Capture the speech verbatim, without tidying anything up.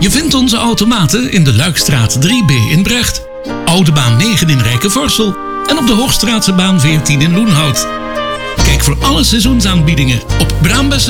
Je vindt onze automaten in de Luikstraat drie B in Brecht, Oude Baan negen in Rijkenvorsel en op de Hoogstraatse baan veertien in Loenhout. Kijk voor alle seizoensaanbiedingen op Braambes